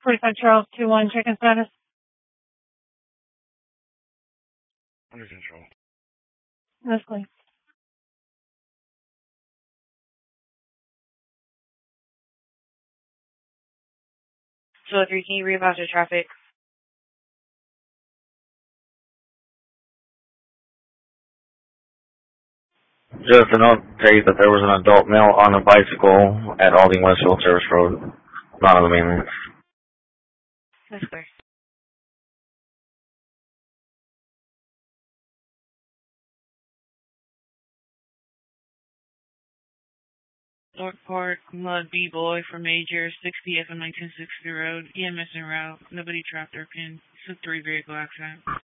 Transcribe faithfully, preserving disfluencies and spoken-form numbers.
forty-five Charles, two one, check-in status. Under control. That's clean. So three, can you read about your traffic? Just to notate that there was an adult male on a bicycle at Alding Westfield Service Road, not on the main lane. That's clear. North Park, Mud B-Boy for Major, six P F on nineteen sixty Road, E M S en route, nobody trapped or pinned, it's a three vehicle accident.